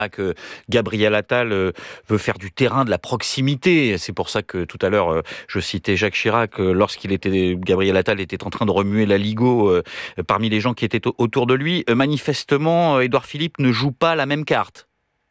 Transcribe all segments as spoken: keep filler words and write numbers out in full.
que Gabriel Attal euh, veut faire du terrain, de la proximité. C'est pour ça que tout à l'heure, euh, je citais Jacques Chirac, euh, lorsqu'il était, Gabriel Attal était en train de remuer la Ligo euh, parmi les gens qui étaient au- autour de lui. Euh, manifestement, euh, Édouard Philippe ne joue pas la même carte.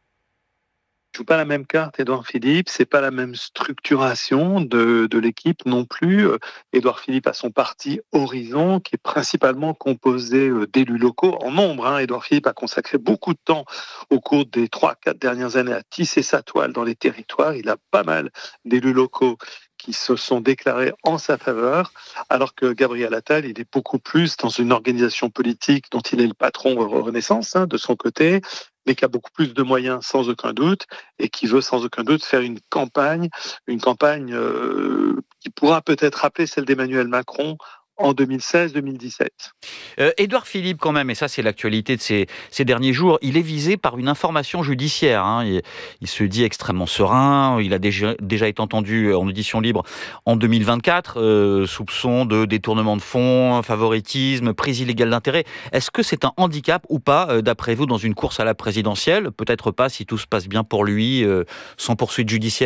Il joue pas la même carte, Édouard Philippe. C'est pas la même structuration de, de l'équipe non plus. Euh, Édouard Philippe a son parti Horizon, qui est principalement composé euh, d'élus locaux en nombre. Hein. Édouard Philippe a consacré beaucoup de temps au cours des trois, quatre dernières années à tisser sa toile dans les territoires. Il a pas mal d'élus locaux qui se sont déclarés en sa faveur, alors que Gabriel Attal, il est beaucoup plus dans une organisation politique dont il est le patron Renaissance, hein, de son côté, mais qui a beaucoup plus de moyens sans aucun doute et qui veut sans aucun doute faire une campagne, une campagne euh, qui pourra peut-être rappeler celle d'Emmanuel Macron en deux mille seize deux mille dix-sept. Euh, Édouard Philippe, quand même, et ça c'est l'actualité de ces, ces derniers jours, il est visé par une information judiciaire. Hein. Il, il se dit extrêmement serein, il a déjà, déjà été entendu en audition libre en deux mille vingt-quatre, euh, soupçon de détournement de fonds, favoritisme, prise illégale d'intérêt. Est-ce que c'est un handicap ou pas, euh, d'après vous, dans une course à la présidentielle ? Peut-être pas si tout se passe bien pour lui, euh, sans poursuite judiciaire ?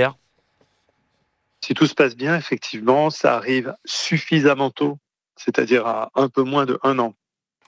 Si tout se passe bien, effectivement, ça arrive suffisamment tôt, c'est-à-dire à un peu moins de un an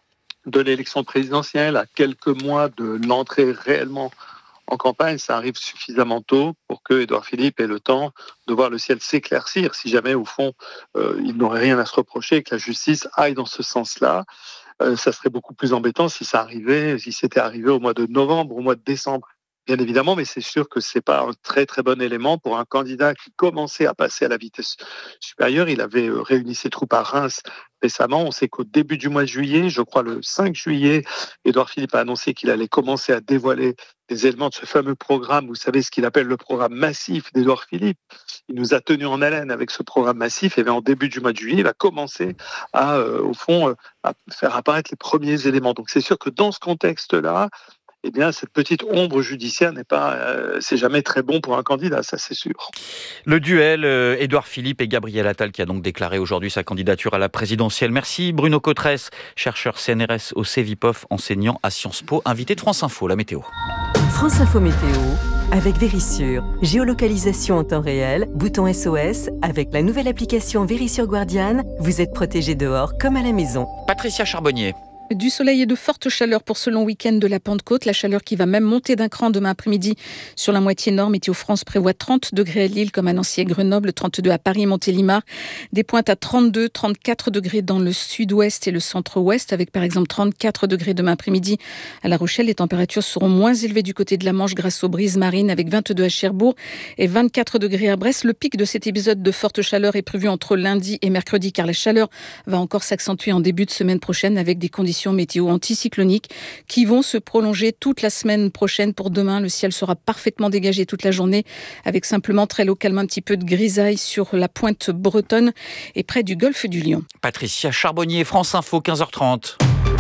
de l'élection présidentielle, à quelques mois de l'entrée réellement en campagne, ça arrive suffisamment tôt pour que Édouard Philippe ait le temps de voir le ciel s'éclaircir, si jamais, au fond, euh, il n'aurait rien à se reprocher et que la justice aille dans ce sens-là. Euh, ça serait beaucoup plus embêtant si ça arrivait, si c'était arrivé au mois de novembre, au mois de décembre. Bien évidemment, mais c'est sûr que c'est pas un très très bon élément pour un candidat qui commençait à passer à la vitesse supérieure. Il avait euh, réuni ses troupes à Reims récemment. On sait qu'au début du mois de juillet, je crois le cinq juillet, Édouard Philippe a annoncé qu'il allait commencer à dévoiler des éléments de ce fameux programme. Vous savez ce qu'il appelle le programme massif d'Édouard Philippe. Il nous a tenus en haleine avec ce programme massif. Et bien en début du mois de juillet, il va commencer à, euh, au fond, euh, à faire apparaître les premiers éléments. Donc c'est sûr que dans ce contexte-là, eh bien, cette petite ombre judiciaire n'est pas, euh, c'est jamais très bon pour un candidat, ça c'est sûr. Le duel, euh, Édouard Philippe et Gabriel Attal, qui a donc déclaré aujourd'hui sa candidature à la présidentielle. Merci Bruno Cotresse, chercheur C N R S au Cevipof, enseignant à Sciences Po, invité de France Info, la météo. France Info Météo, avec Vérissure. Géolocalisation en temps réel, bouton S O S, avec la nouvelle application Vérissure Guardian, vous êtes protégé dehors comme à la maison. Patricia Charbonnier. Du soleil et de fortes chaleurs pour ce long week-end de la Pentecôte. La chaleur qui va même monter d'un cran demain après-midi sur la moitié nord. Météo France prévoit trente degrés à Lille comme à Nancy et Grenoble, trente-deux à Paris, Montélimar. Des pointes à trente-deux, trente-quatre degrés dans le sud-ouest et le centre-ouest, avec par exemple trente-quatre degrés demain après-midi à La Rochelle. Les températures seront moins élevées du côté de la Manche grâce aux brises marines, avec vingt-deux à Cherbourg et vingt-quatre degrés à Brest. Le pic de cet épisode de forte chaleur est prévu entre lundi et mercredi, car la chaleur va encore s'accentuer en début de semaine prochaine avec des conditions météo anticycloniques qui vont se prolonger toute la semaine prochaine. Pour demain, le ciel sera parfaitement dégagé toute la journée avec simplement très localement un petit peu de grisaille sur la pointe bretonne et près du golfe du Lion. Patricia Charbonnier, France Info, quinze heures trente.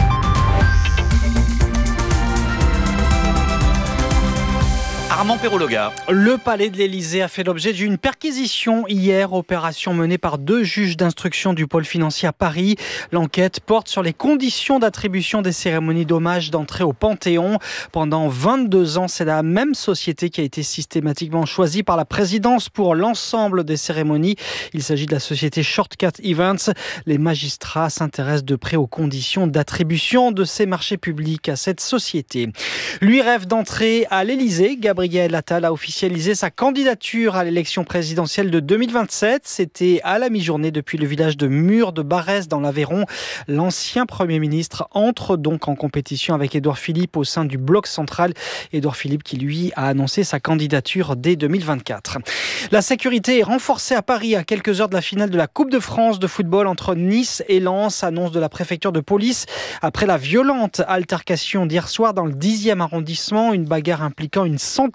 Armand Perrologa. Le palais de l'Élysée a fait l'objet d'une perquisition hier, opération menée par deux juges d'instruction du pôle financier à Paris. L'enquête porte sur les conditions d'attribution des cérémonies d'hommage d'entrée au Panthéon. Pendant vingt-deux ans, c'est la même société qui a été systématiquement choisie par la présidence pour l'ensemble des cérémonies. Il s'agit de la société Shortcut Events. Les magistrats s'intéressent de près aux conditions d'attribution de ces marchés publics à cette société. Lui rêve d'entrer à l'Élysée. Gabriel Attal a officialisé sa candidature à l'élection présidentielle de deux mille vingt-sept. C'était à la mi-journée depuis le village de Mur de Barrès dans l'Aveyron. L'ancien Premier ministre entre donc en compétition avec Édouard Philippe au sein du bloc central. Édouard Philippe qui, lui, a annoncé sa candidature dès deux mille vingt-quatre. La sécurité est renforcée à Paris à quelques heures de la finale de la Coupe de France de football entre Nice et Lens. Annonce de la préfecture de police après la violente altercation d'hier soir dans le dixième arrondissement. Une bagarre impliquant une centaine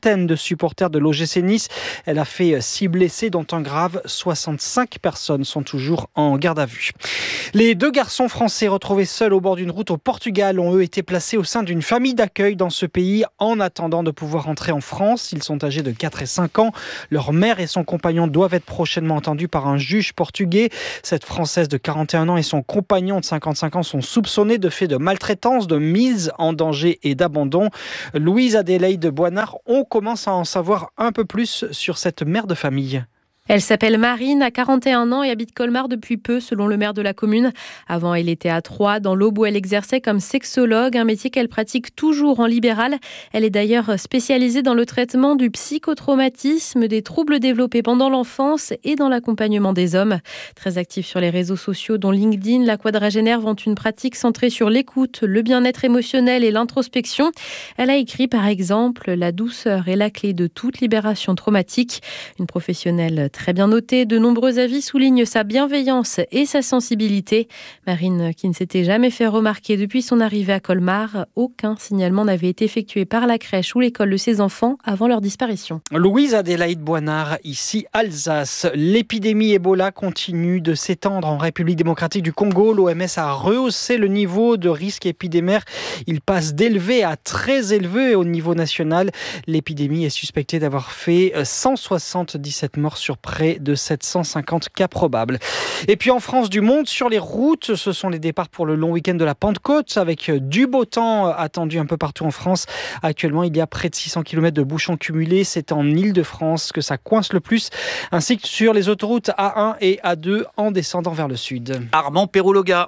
centaine de supporters de l'O G C Nice. Elle a fait six blessés, dont un grave. soixante-cinq personnes sont toujours en garde à vue. Les deux garçons français retrouvés seuls au bord d'une route au Portugal ont eux été placés au sein d'une famille d'accueil dans ce pays en attendant de pouvoir rentrer en France. Ils sont âgés de quatre et cinq ans. Leur mère et son compagnon doivent être prochainement entendus par un juge portugais. Cette Française de quarante et un ans et son compagnon de cinquante-cinq ans sont soupçonnés de faits de maltraitance, de mise en danger et d'abandon. Louise Adélaïde Boinard, on commence à en savoir un peu plus sur cette mère de famille. Elle s'appelle Marine, a quarante et un ans et habite Colmar depuis peu, selon le maire de la commune. Avant, elle était à Troyes, dans l'Aube, où elle exerçait comme sexologue, un métier qu'elle pratique toujours en libéral. Elle est d'ailleurs spécialisée dans le traitement du psychotraumatisme, des troubles développés pendant l'enfance et dans l'accompagnement des hommes. Très active sur les réseaux sociaux, dont LinkedIn, la quadragénaire vante une pratique centrée sur l'écoute, le bien-être émotionnel et l'introspection. Elle a écrit par exemple « La douceur est la clé de toute libération traumatique ». Une professionnelle très bien notée, de nombreux avis soulignent sa bienveillance et sa sensibilité. Marine, qui ne s'était jamais fait remarquer depuis son arrivée à Colmar, aucun signalement n'avait été effectué par la crèche ou l'école de ses enfants avant leur disparition. Louise Adélaïde Boinard, ici Alsace. L'épidémie Ebola continue de s'étendre en République démocratique du Congo. L'O M S a rehaussé le niveau de risque épidémique. Il passe d'élevé à très élevé au niveau national. L'épidémie est suspectée d'avoir fait cent soixante-dix-sept morts sur près de sept cent cinquante cas probables. Et puis en France, du monde sur les routes. Ce sont les départs pour le long week-end de la Pentecôte avec du beau temps attendu un peu partout en France. Actuellement, il y a près de six cents kilomètres de bouchons cumulés. C'est en Île-de-France que ça coince le plus, ainsi que sur les autoroutes A un et A deux en descendant vers le sud. Armand Perrologa.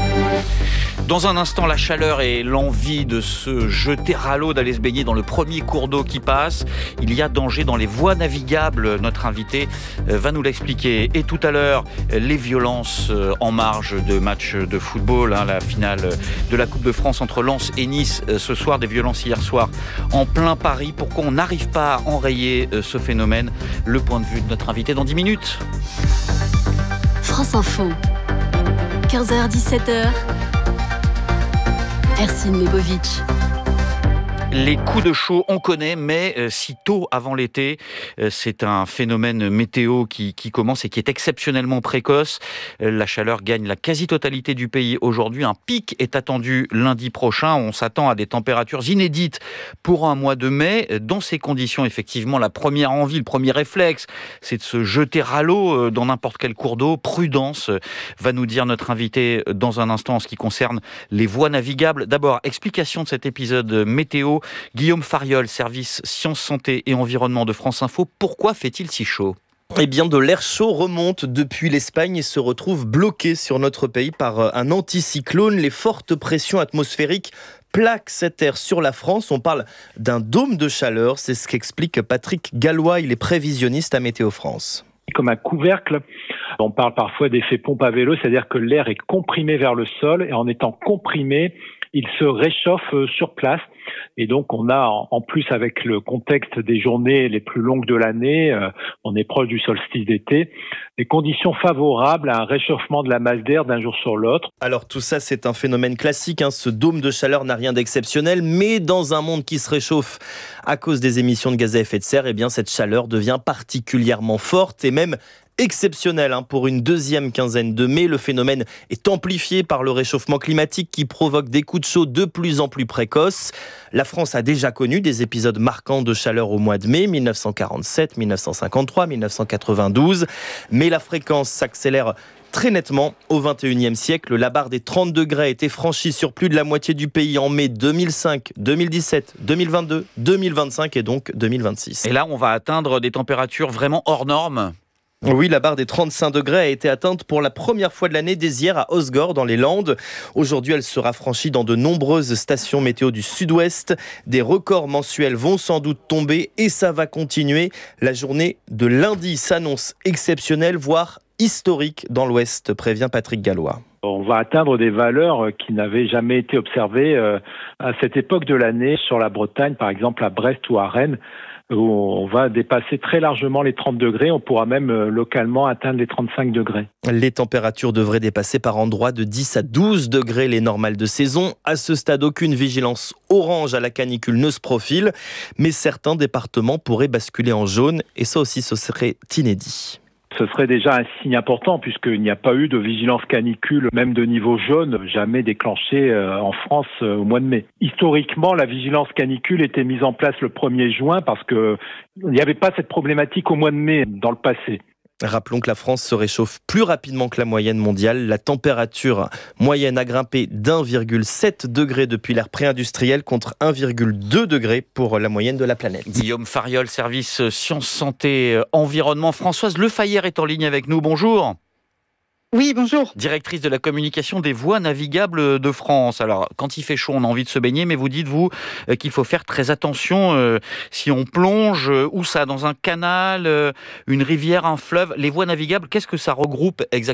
Dans un instant, la chaleur et l'envie de se jeter à l'eau, d'aller se baigner dans le premier cours d'eau qui passe. Il y a danger dans les voies navigables. Notre invité va nous l'expliquer. Et tout à l'heure, les violences en marge de matchs de football. Hein, la finale de la Coupe de France entre Lens et Nice ce soir. Des violences hier soir en plein Paris. Pourquoi on n'arrive pas à enrayer ce phénomène? Le point de vue de notre invité dans dix minutes. France Info, quinze heures dix-sept heures. Ercine Lebovic. Les coups de chaud, on connaît, mais euh, si tôt avant l'été, euh, c'est un phénomène météo qui, qui commence et qui est exceptionnellement précoce. Euh, la chaleur gagne la quasi-totalité du pays aujourd'hui. Un pic est attendu lundi prochain. On s'attend à des températures inédites pour un mois de mai. Dans ces conditions, effectivement, la première envie, le premier réflexe, c'est de se jeter à l'eau dans n'importe quel cours d'eau. Prudence, va nous dire notre invité dans un instant en ce qui concerne les voies navigables. D'abord, explication de cet épisode météo. Guillaume Fariol, service Sciences, Santé et Environnement de France Info. Pourquoi fait-il si chaud ? Eh bien, de l'air chaud remonte depuis l'Espagne et se retrouve bloqué sur notre pays par un anticyclone. Les fortes pressions atmosphériques plaquent cet air sur la France. On parle d'un dôme de chaleur. C'est ce qu'explique Patrick Gallois. Il est prévisionniste à Météo France. Comme un couvercle. On parle parfois d'effet pompe à vélo, c'est-à-dire que l'air est comprimé vers le sol et en étant comprimé, il se réchauffe sur place. Et donc, on a, en plus, avec le contexte des journées les plus longues de l'année, euh, on est proche du solstice d'été, des conditions favorables à un réchauffement de la masse d'air d'un jour sur l'autre. Alors, tout ça, c'est un phénomène classique. Hein. Ce dôme de chaleur n'a rien d'exceptionnel, mais dans un monde qui se réchauffe à cause des émissions de gaz à effet de serre, eh bien, cette chaleur devient particulièrement forte et même exceptionnel hein, pour une deuxième quinzaine de mai. Le phénomène est amplifié par le réchauffement climatique qui provoque des coups de chaud de plus en plus précoces. La France a déjà connu des épisodes marquants de chaleur au mois de mai, mille neuf cent quarante-sept, mille neuf cent cinquante-trois, mille neuf cent quatre-vingt-douze. Mais la fréquence s'accélère très nettement. Au vingt et unième siècle, la barre des trente degrés a été franchie sur plus de la moitié du pays en mai deux mille cinq, deux mille dix-sept, deux mille vingt-deux, deux mille vingt-cinq et donc deux mille vingt-six. Et là, on va atteindre des températures vraiment hors normes. Oui, la barre des trente-cinq degrés a été atteinte pour la première fois de l'année dès hier à Osgore, dans les Landes. Aujourd'hui, elle sera franchie dans de nombreuses stations météo du sud-ouest. Des records mensuels vont sans doute tomber et ça va continuer. La journée de lundi s'annonce exceptionnelle, voire historique dans l'ouest, prévient Patrick Gallois. On va atteindre des valeurs qui n'avaient jamais été observées à cette époque de l'année sur la Bretagne, par exemple à Brest ou à Rennes, où on va dépasser très largement les trente degrés. On pourra même localement atteindre les trente-cinq degrés. Les températures devraient dépasser par endroits de dix à douze degrés les normales de saison. À ce stade, aucune vigilance orange à la canicule ne se profile, mais certains départements pourraient basculer en jaune, et ça aussi, ce serait inédit. Ce serait déjà un signe important puisqu'il n'y a pas eu de vigilance canicule, même de niveau jaune, jamais déclenchée en France au mois de mai. Historiquement, la vigilance canicule était mise en place le premier juin parce qu'il n'y avait pas cette problématique au mois de mai dans le passé. Rappelons que la France se réchauffe plus rapidement que la moyenne mondiale. La température moyenne a grimpé d'un virgule sept degré depuis l'ère pré-industrielle contre un virgule deux degré pour la moyenne de la planète. Guillaume Fariol, service Sciences, Santé, Environnement. Françoise Lefayer est en ligne avec nous. Bonjour. Oui, bonjour. Directrice de la communication des voies navigables de France. Alors, quand il fait chaud, on a envie de se baigner, mais vous dites, vous, qu'il faut faire très attention euh, si on plonge, euh, où ça, dans un canal, euh, une rivière, un fleuve. Les voies navigables, qu'est-ce que ça regroupe exactement ?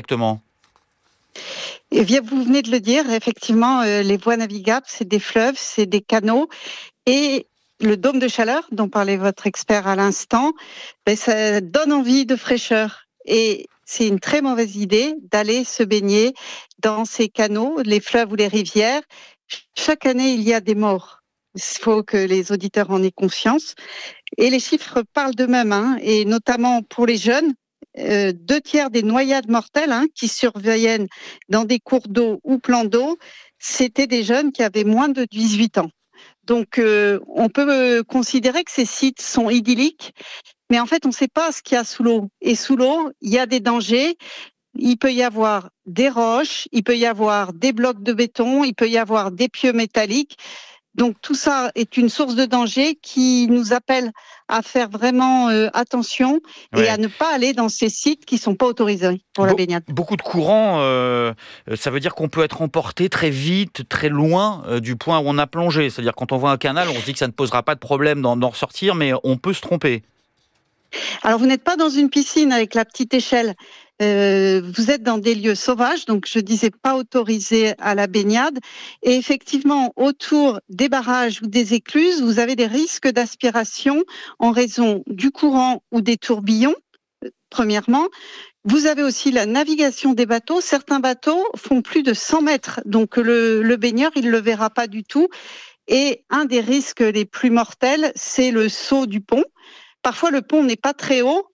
Eh bien, vous venez de le dire, effectivement, euh, les voies navigables, c'est des fleuves, c'est des canaux, et le dôme de chaleur, dont parlait votre expert à l'instant, ben, ça donne envie de fraîcheur. Et c'est une très mauvaise idée d'aller se baigner dans ces canaux, les fleuves ou les rivières. Chaque année, il y a des morts. Il faut que les auditeurs en aient conscience. Et les chiffres parlent d'eux-mêmes, hein, et notamment pour les jeunes. Euh, deux tiers des noyades mortelles hein, qui surviennent dans des cours d'eau ou plans d'eau, c'était des jeunes qui avaient moins de dix-huit ans. Donc, euh, on peut considérer que ces sites sont idylliques, mais en fait, on ne sait pas ce qu'il y a sous l'eau. Et sous l'eau, il y a des dangers. Il peut y avoir des roches, il peut y avoir des blocs de béton, il peut y avoir des pieux métalliques. Donc, tout ça est une source de danger qui nous appelle à faire vraiment euh, attention et ouais. à ne pas aller dans ces sites qui ne sont pas autorisés pour Be- la baignade. Beaucoup de courants, euh, ça veut dire qu'on peut être emporté très vite, très loin euh, du point où on a plongé. C'est-à-dire quand on voit un canal, on se dit que ça ne posera pas de problème d'en, d'en ressortir, mais on peut se tromper. Alors, vous n'êtes pas dans une piscine avec la petite échelle. Euh, vous êtes dans des lieux sauvages, donc je disais pas autorisés à la baignade. Et effectivement, autour des barrages ou des écluses, vous avez des risques d'aspiration en raison du courant ou des tourbillons, premièrement. Vous avez aussi la navigation des bateaux. Certains bateaux font plus de cent mètres, donc le, le baigneur, il le verra pas du tout. Et un des risques les plus mortels, c'est le saut du pont. Parfois, le pont n'est pas très haut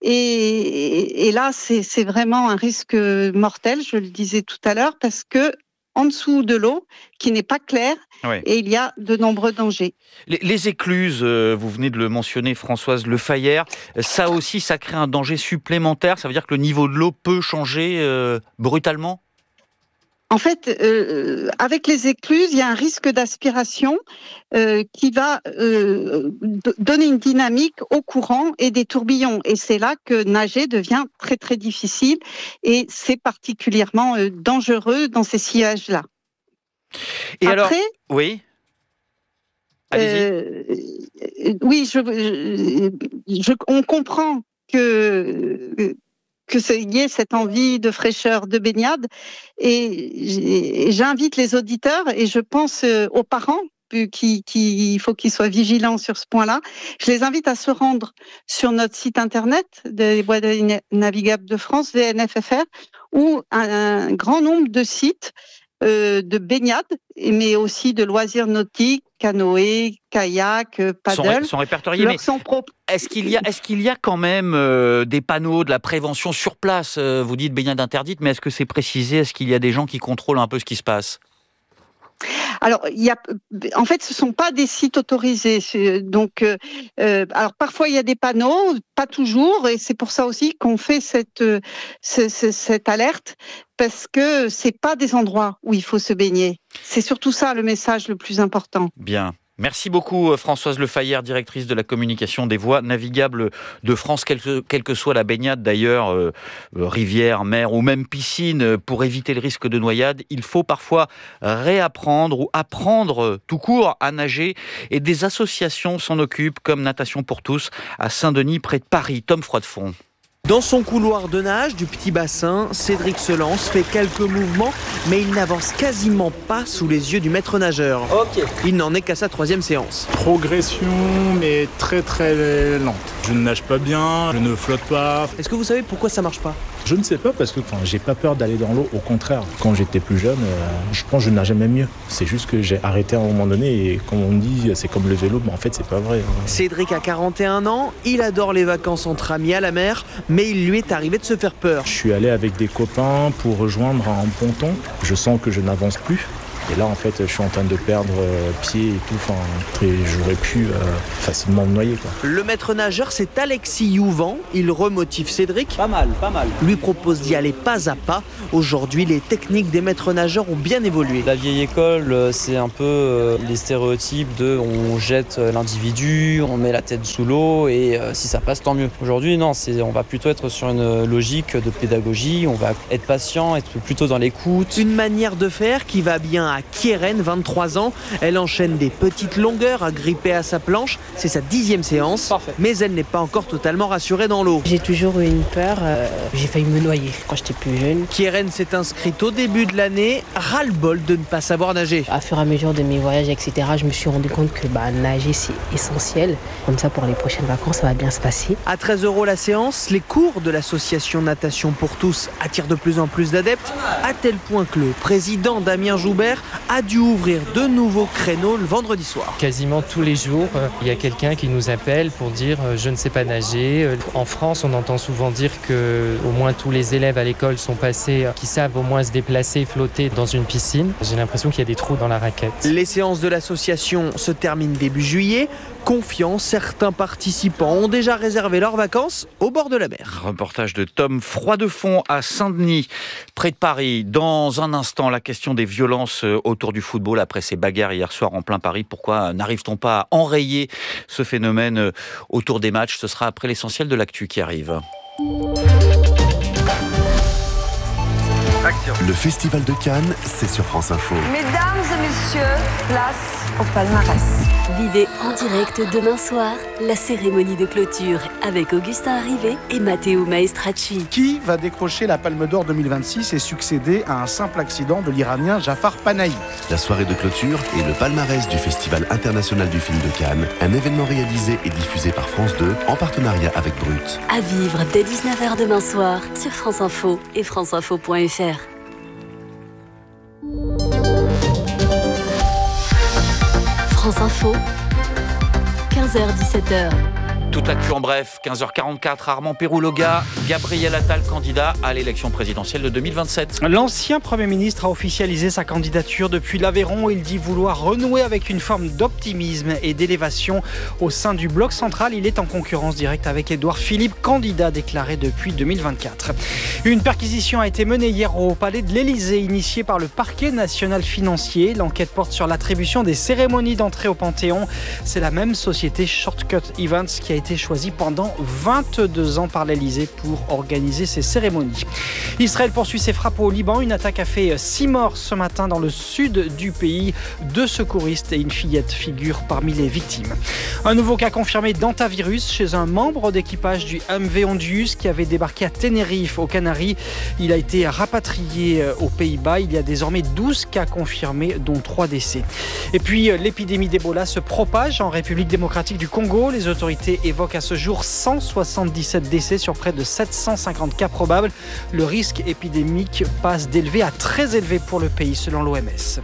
et, et là, c'est, c'est vraiment un risque mortel, je le disais tout à l'heure, parce que en dessous de l'eau, qui n'est pas claire, oui. et il y a de nombreux dangers. Les, les écluses, euh, vous venez de le mentionner, Françoise Lefayer, ça aussi, ça crée un danger supplémentaire. Ça veut dire que le niveau de l'eau peut changer euh, brutalement ? En fait, euh, avec les écluses, il y a un risque d'aspiration euh, qui va euh, d- donner une dynamique au courant et des tourbillons. Et c'est là que nager devient très, très difficile. Et c'est particulièrement euh, dangereux dans ces sillages-là. Et Après, alors, oui Allez-y. Euh, oui, je, je, je, on comprend que... qu'il y ait cette envie de fraîcheur, de baignade. Et j'invite les auditeurs, et je pense aux parents, qu'il qui, faut qu'ils soient vigilants sur ce point-là. Je les invite à se rendre sur notre site internet des voies navigables de France, V N F F R, où un, un grand nombre de sites euh, de baignade, mais aussi de loisirs nautiques, canoë, kayak, paddle. Sont, sont répertoriés, mais sont pro- est-ce qu'il y a, est-ce qu'il y a quand même euh, des panneaux de la prévention sur place ? euh, Vous dites baignade interdite, mais est-ce que c'est précisé ? Est-ce qu'il y a des gens qui contrôlent un peu ce qui se passe ? Alors, il y a, en fait, ce ne sont pas des sites autorisés. Donc, euh, alors parfois il y a des panneaux, pas toujours, et c'est pour ça aussi qu'on fait cette, cette, cette alerte, parce que c'est pas des endroits où il faut se baigner. C'est surtout ça le message le plus important. Bien. Merci beaucoup Françoise Lefayer, directrice de la communication des voies navigables de France, quelle que, quelle que soit la baignade d'ailleurs, euh, rivière, mer ou même piscine, pour éviter le risque de noyade, il faut parfois réapprendre ou apprendre tout court à nager, et des associations s'en occupent comme Natation pour tous à Saint-Denis près de Paris. Tom Froidefond. Dans son couloir de nage du petit bassin, Cédric se lance, fait quelques mouvements, mais il n'avance quasiment pas sous les yeux du maître nageur. Ok. Il n'en est qu'à sa troisième séance. Progression, mais très très lente. Je ne nage pas bien, je ne flotte pas. Est-ce que vous savez pourquoi ça marche pas ? Je ne sais pas parce que enfin, j'ai pas peur d'aller dans l'eau, au contraire. Quand j'étais plus jeune, euh, je pense que je nageais même mieux. C'est juste que j'ai arrêté à un moment donné et comme on dit, c'est comme le vélo, mais en fait c'est pas vrai. Cédric a quarante et un ans, il adore les vacances entre amis à la mer, mais il lui est arrivé de se faire peur. Je suis allé avec des copains pour rejoindre un ponton. Je sens que je n'avance plus. Et là, en fait, je suis en train de perdre euh, pied et tout. Enfin, et j'aurais pu euh, facilement me noyer, quoi. Le maître nageur, c'est Alexis Youvan. Il remotive Cédric. Pas mal, pas mal. Lui propose d'y aller pas à pas. Aujourd'hui, les techniques des maîtres nageurs ont bien évolué. La vieille école, c'est un peu euh, les stéréotypes de on jette l'individu, on met la tête sous l'eau et euh, si ça passe, tant mieux. Aujourd'hui, non, c'est, on va plutôt être sur une logique de pédagogie. On va être patient, être plutôt dans l'écoute. Une manière de faire qui va bien à Kieran, vingt-trois ans. Elle enchaîne des petites longueurs agrippée à sa planche. C'est sa dixième séance. Parfait. Mais elle n'est pas encore totalement rassurée dans l'eau. J'ai toujours eu une peur. Euh, j'ai failli me noyer quand j'étais plus jeune. Kieran s'est inscrite au début de l'année. Ras-le-bol de ne pas savoir nager. À fur et à mesure de mes voyages, et cetera, je me suis rendu compte que bah, nager, c'est essentiel. Comme ça, pour les prochaines vacances, ça va bien se passer. À treize euros la séance, les cours de l'association Natation pour tous attirent de plus en plus d'adeptes, à tel point que le président Damien Joubert a dû ouvrir de nouveaux créneaux le vendredi soir. Quasiment tous les jours, il y a quelqu'un qui nous appelle pour dire « je ne sais pas nager ». En France, on entend souvent dire que au moins tous les élèves à l'école sont passés, qui savent au moins se déplacer, flotter dans une piscine. J'ai l'impression qu'il y a des trous dans la raquette. Les séances de l'association se terminent début juillet. Confiants, certains participants ont déjà réservé leurs vacances au bord de la mer. Reportage de Tom Froidefond à Saint-Denis, près de Paris. Dans un instant, la question des violences autour du football après ces bagarres hier soir en plein Paris. Pourquoi n'arrive-t-on pas à enrayer ce phénomène autour des matchs ? Ce sera après l'essentiel de l'actu qui arrive. Action. Le Festival de Cannes, c'est sur France Info. Mesdames et messieurs, place au palmarès. Vivez en direct demain soir la cérémonie de clôture avec Augustin Arrivé et Matteo Maestracci. Qui va décrocher la Palme d'Or deux mille vingt-six et succéder à un simple accident de l'Iranien Jafar Panahi? La soirée de clôture et le palmarès du Festival international du film de Cannes, un événement réalisé et diffusé par France deux en partenariat avec Brut. À vivre dès dix-neuf heures demain soir sur France Info et franceinfo point f r. France Info, quinze heures dix-sept heures. Toute l'actu en bref, quinze heures quarante-quatre, Armand Pérouloga, Gabriel Attal, candidat à l'élection présidentielle de deux mille vingt-sept. L'ancien Premier ministre a officialisé sa candidature depuis l'Aveyron. Il dit vouloir renouer avec une forme d'optimisme et d'élévation au sein du bloc central. Il est en concurrence directe avec Édouard Philippe, candidat déclaré depuis deux mille vingt-quatre. Une perquisition a été menée hier au palais de l'Élysée, initiée par le parquet national financier. L'enquête porte sur l'attribution des cérémonies d'entrée au Panthéon. C'est la même société Shortcut Events qui a été choisi pendant vingt-deux ans par l'Elysée pour organiser ces cérémonies. Israël poursuit ses frappes au Liban. Une attaque a fait six morts ce matin dans le sud du pays. Deux secouristes et une fillette figurent parmi les victimes. Un nouveau cas confirmé d'hantavirus chez un membre d'équipage du M V Ondius qui avait débarqué à Tenerife, aux Canaries. Il a été rapatrié aux Pays-Bas. Il y a désormais douze cas confirmés, dont trois décès. Et puis, l'épidémie d'Ebola se propage en République démocratique du Congo. Les autorités évoque à ce jour cent soixante-dix-sept décès sur près de sept cent cinquante cas probables. Le risque épidémique passe d'élevé à très élevé pour le pays selon l'O M S.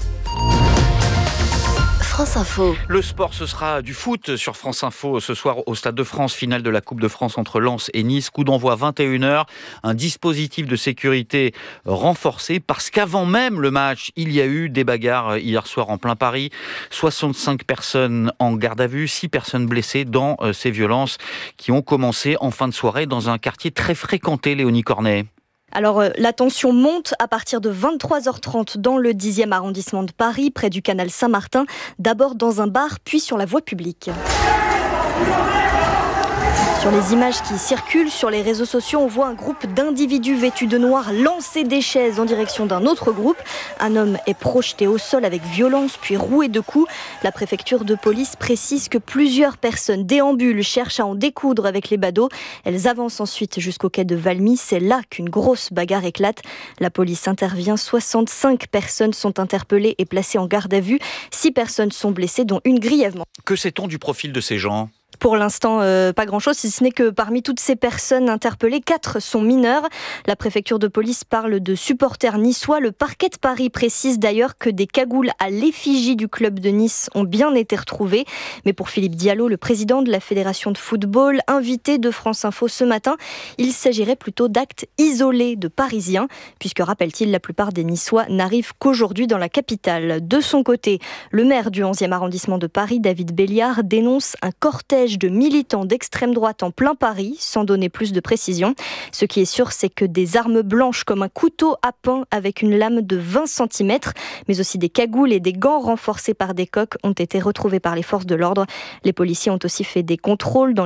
France Info. Le sport, ce sera du foot sur France Info ce soir au Stade de France, finale de la Coupe de France entre Lens et Nice. Coup d'envoi vingt et une heures. Un dispositif de sécurité renforcé parce qu'avant même le match, il y a eu des bagarres hier soir en plein Paris. soixante-cinq personnes en garde à vue, six personnes blessées dans ces violences qui ont commencé en fin de soirée dans un quartier très fréquenté, Léonie Cornet. Alors, euh, la tension monte à partir de vingt-trois heures trente dans le dixième arrondissement de Paris, près du canal Saint-Martin. D'abord dans un bar, puis sur la voie publique. Sur Sur les images qui circulent sur les réseaux sociaux, on voit un groupe d'individus vêtus de noir lancer des chaises en direction d'un autre groupe. Un homme est projeté au sol avec violence puis roué de coups. La préfecture de police précise que plusieurs personnes déambulent, cherchent à en découdre avec les badauds. Elles avancent ensuite jusqu'au quai de Valmy. C'est là qu'une grosse bagarre éclate. La police intervient. soixante-cinq personnes sont interpellées et placées en garde à vue. Six personnes sont blessées, dont une grièvement. Que sait-on du profil de ces gens ? Pour l'instant, euh, pas grand-chose, si ce n'est que parmi toutes ces personnes interpellées, quatre sont mineurs. La préfecture de police parle de supporters niçois. Le parquet de Paris précise d'ailleurs que des cagoules à l'effigie du club de Nice ont bien été retrouvées. Mais pour Philippe Diallo, le président de la Fédération de football, invité de France Info ce matin, il s'agirait plutôt d'actes isolés de Parisiens, puisque, rappelle-t-il, la plupart des Niçois n'arrivent qu'aujourd'hui dans la capitale. De son côté, le maire du onzième arrondissement de Paris, David Béliard, dénonce un cortège de militants d'extrême droite en plein Paris, sans donner plus de précision. Ce qui est sûr, c'est que des armes blanches comme un couteau à pain avec une lame de vingt centimètres, mais aussi des cagoules et des gants renforcés par des coques ont été retrouvés par les forces de l'ordre. Les policiers ont aussi fait des contrôles dans